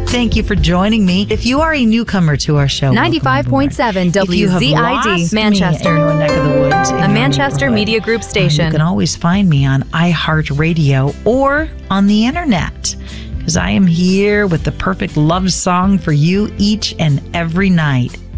Thank you for joining me. If you are a newcomer to our show, 95.7 WZID, Manchester, in your neck of the woods, a Manchester Media Group station. You can always find me on iHeartRadio or on the internet, because I am here with the perfect love song for you each and every night.